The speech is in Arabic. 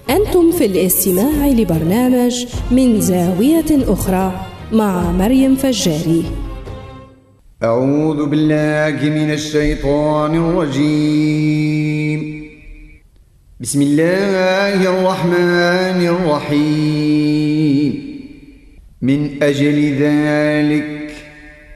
أنتم في الاستماع لبرنامج من زاوية أخرى مع مريم فجاري. أعوذ بالله من الشيطان الرجيم. بسم الله الرحمن الرحيم. من أجل ذلك